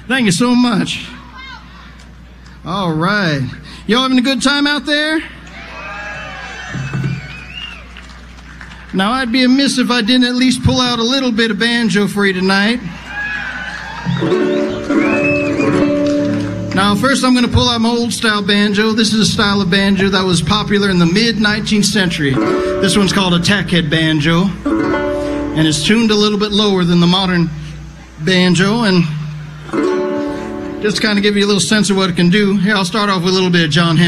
Thank you so much. All right. Y'all having a good time out there? Now, I'd be amiss if I didn't at least pull out a little bit of banjo for you tonight. Now, first I'm going to pull out my old-style banjo. This is a style of banjo that was popular in the mid-19th century. This one's called a tackhead banjo, and it's tuned a little bit lower than the modern banjo, and just to kind of give you a little sense of what it can do, here I'll start off with a little bit of John Henry.